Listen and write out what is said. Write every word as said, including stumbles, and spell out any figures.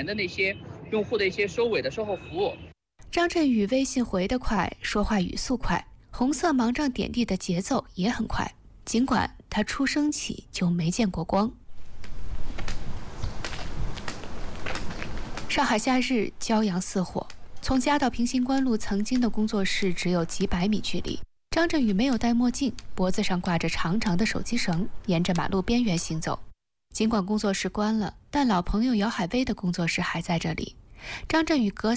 的那些用户的一些收尾的售后服务。 张振宇微信回得快，说话语速快，红色盲杖点地的节奏也很快，尽管他出生起就没见过光。上海夏日骄阳似火，从家到平型关路曾经的工作室只有几百米距离。张振宇没有戴墨镜，脖子上挂着长长的手机绳，沿着马路边缘行走。尽管工作室关了，但老朋友姚海威的工作室还在这里。张振宇隔